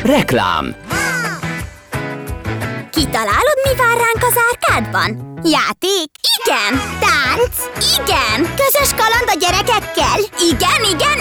Reklám. Kitalálod, mi vár ránk az árkádban? Játék? Igen! Tánc? Igen! Közös kaland a gyerekekkel? Igen!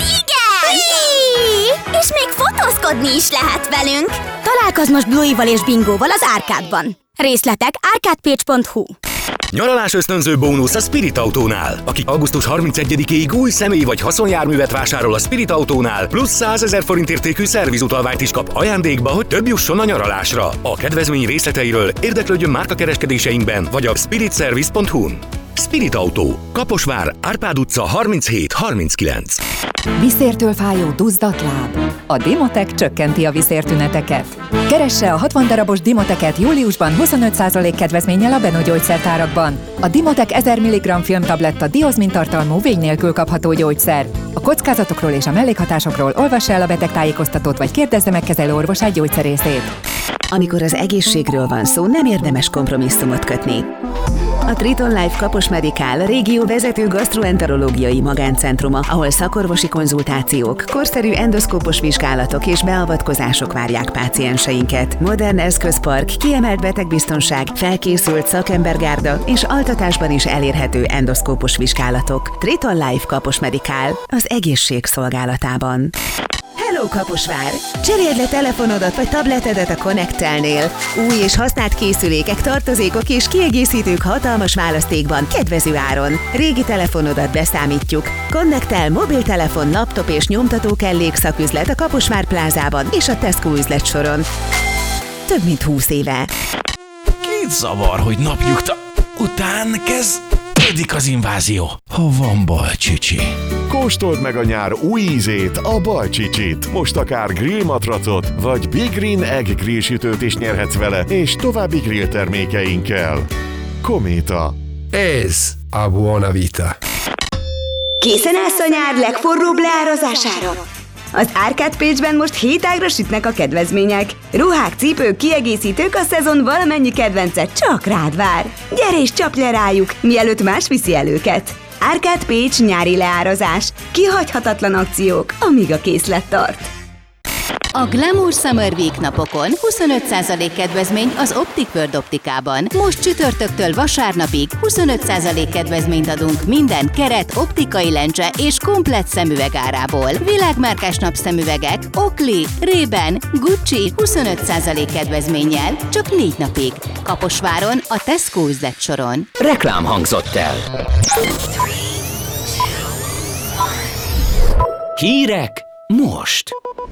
És még fotózkodni is lehet velünk! Találkozz most Bluey-val és Bingóval az árkádban. Részletek arcadepage.hu. Nyaralás ösztönző bónusz a Spirit Autónál. Aki augusztus 31-ig új személy vagy haszonjárművet vásárol a Spirit Autónál, plusz 100 000 forint értékű szervizutalványt is kap ajándékba, hogy több jusson a nyaralásra. A kedvezmény részleteiről érdeklődjön márkakereskedéseinkben vagy a spiritservice.hu-n. Spirit Autó. Kaposvár, Árpád utca 37-39. Viszértől fájó duzzadt láb. A Dimotec csökkenti a viszértüneteket. Keresse a 60 darabos Dimoteket júliusban 25% kedvezménnyel a Beno gyógyszertárakban. A Dimotec 1000 mg filmtabletta diozmin tartalmú vény nélkül kapható gyógyszer. A kockázatokról és a mellékhatásokról olvassa el a betegtájékoztatót vagy kérdezze meg kezelőorvosát gyógyszerészét. Amikor az egészségről van szó, nem érdemes kompromisszumot kötni. A Triton Life Kapos Medical a régió vezető gasztroenterológiai magáncentruma, ahol szakorvosi konzultációk, korszerű endoszkópos vizsgálatok és beavatkozások várják pácienseinket. Modern eszközpark, kiemelt betegbiztonság, felkészült szakembergárda és altatásban is elérhető endoszkópos vizsgálatok. Triton Life Kapos Medical az egészség szolgálatában. Hello Kaposvár! Cseréld le telefonodat vagy tabletedet a Connect-telnél. Új és használt készülékek, tartozékok és kiegészítők hatalmas választékban, kedvező áron. Régi telefonodat beszámítjuk. Connect-tel mobiltelefon, laptop és nyomtató kellék szaküzlet a Kaposvár plázában és a Tesco üzletsoron. Több mint 20 éve. Kit zavar, hogy napnyugta után kezdődik az invázió, ha van balcsicsi. Kóstold meg a nyár új ízét, a balcsicsit. Most akár grillmatracot, vagy Big Green Egg grillsütőt is nyerhetsz vele, és további grill termékeinkkel. Kométa. Ez a Buona Vita. Készen állsz a nyár legforróbb leárazására? Az Arcadepage-ben most 7 ágra sütnek a kedvezmények. Ruhák, cipők, kiegészítők, a szezon valamennyi kedvence csak rád vár. Gyere és csapj le rájuk, mielőtt más viszi el őket. Arcadepage nyári leárazás. Kihagyhatatlan akciók, amíg a készlet tart. A Glamour Summer Week napokon 25% kedvezmény az Optic World optikában. Most csütörtöktől vasárnapig 25% kedvezményt adunk minden keret, optikai lencse és komplett szemüveg árából. Világmárkás napszemüvegek, Oakley, Ray-Ban, Gucci 25% kedvezménnyel csak 4 napig. Kaposváron, a Tesco üzletsoron. Reklám hangzott el. Hírek most.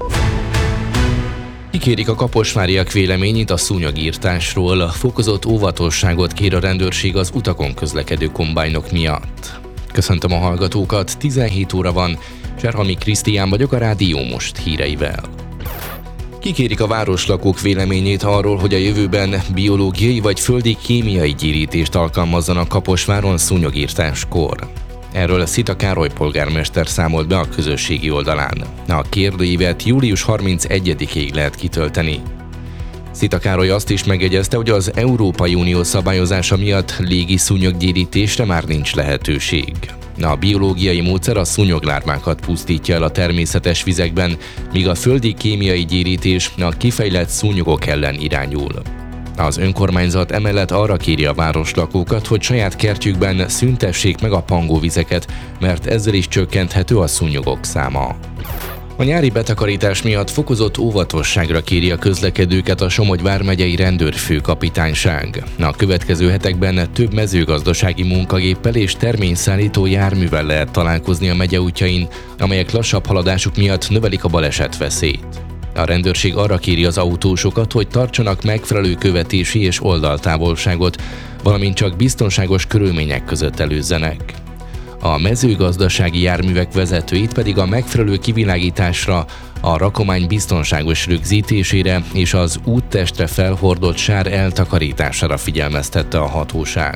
Kikérik a kaposváriak véleményét a szúnyogírtásról, fokozott óvatosságot kér a rendőrség az utakon közlekedő kombájnok miatt. Köszöntöm a hallgatókat, 17 óra van, Cserhalmi Krisztián vagyok a Rádió Most híreivel. Kikérik a városlakók véleményét arról, hogy a jövőben biológiai vagy földi kémiai gyérítést alkalmazzanak Kaposváron szúnyogírtáskor. Erről Szita Károly polgármester számolt be a közösségi oldalán. A kérdőívet július 31-ig lehet kitölteni. Szita Károly azt is megjegyezte, hogy az Európai Unió szabályozása miatt légi szúnyoggyérítésre már nincs lehetőség. A biológiai módszer a szúnyoglárvákat pusztítja el a természetes vizekben, míg a földi kémiai gyérítés a kifejlett szúnyogok ellen irányul. Az önkormányzat emellett arra kéri a városlakókat, hogy saját kertjükben szüntessék meg a pangóvizeket, mert ezzel is csökkenthető a szúnyogok száma. A nyári betakarítás miatt fokozott óvatosságra kéri a közlekedőket a Somogy vármegyei rendőrfőkapitányság. A következő hetekben több mezőgazdasági munkagéppel és terményszállító járművel lehet találkozni a megye útjain, amelyek lassabb haladásuk miatt növelik a balesetveszélyt. A rendőrség arra kéri az autósokat, hogy tartsanak megfelelő követési és oldaltávolságot, valamint csak biztonságos körülmények között előzzenek. A mezőgazdasági járművek vezetőit pedig a megfelelő kivilágításra, a rakomány biztonságos rögzítésére és az úttestre felhordott sár eltakarítására figyelmeztette a hatóság.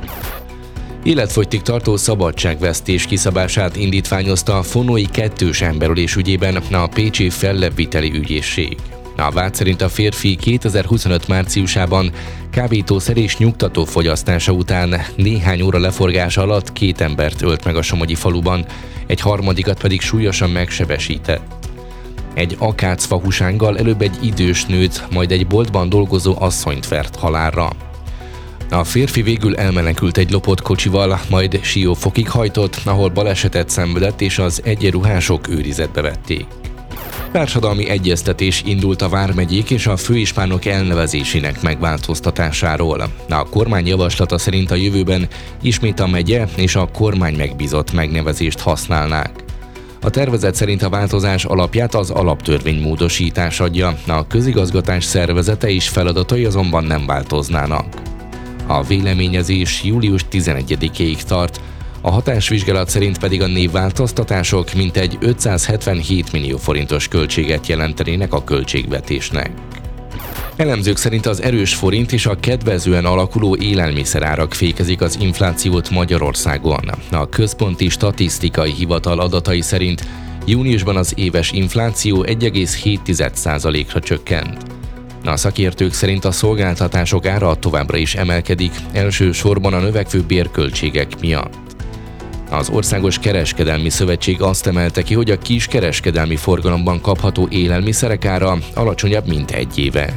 Életfogytig tartó szabadságvesztés kiszabását indítványozta a fonói 2-s emberölés ügyében a pécsi fellebbviteli ügyészség. A vád szerint a férfi 2025 márciusában kábítószer és nyugtató fogyasztása után néhány óra leforgása alatt 2 embert ölt meg a somogyi faluban, egy harmadikat pedig súlyosan megsebesített. Egy akácfa husánggal előbb egy idős nőt, majd egy boltban dolgozó asszonyt vert halálra. A férfi végül elmenekült egy lopott kocsival, majd Siófokig hajtott, ahol balesetet szenvedett és az egyenruhások őrizetbe vették. Társadalmi egyeztetés indult a vármegyék és a főispánok elnevezésének megváltoztatásáról. A kormány javaslata szerint a jövőben ismét a megye és a kormány megbízott megnevezést használnák. A tervezet szerint a változás alapját az alaptörvény módosítás adja, a közigazgatás szervezete és feladatai azonban nem változnának. A véleményezés július 11-ig tart, a hatásvizsgálat szerint pedig a névváltoztatások mintegy 577 millió forintos költséget jelentenének a költségvetésnek. Elemzők szerint az erős forint és a kedvezően alakuló élelmiszerárak fékezik az inflációt Magyarországon. A Központi Statisztikai Hivatal adatai szerint júniusban az éves infláció 1,7%-ra csökkent. A szakértők szerint a szolgáltatások ára továbbra is emelkedik, elsősorban a növekvő bérköltségek miatt. Az Országos Kereskedelmi Szövetség azt emelte ki, hogy a kis kereskedelmi forgalomban kapható élelmiszerek ára alacsonyabb, mint egy éve.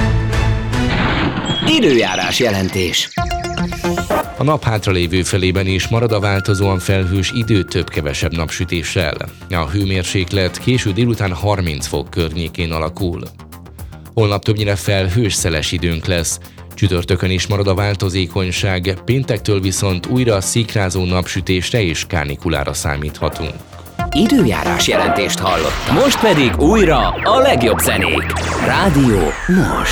Időjárás jelentés. A nap hátralévő felében is marad a változóan felhős idő több-kevesebb napsütéssel. A hőmérséklet késő délután 30 fok környékén alakul. Holnap többnyire felhős szeles időnk lesz, csütörtökön is marad a változékonyság, péntektől viszont újra szikrázó napsütésre és kánikulára számíthatunk. Időjárás jelentést hallottam. Most pedig újra a legjobb zenék. Rádió Most.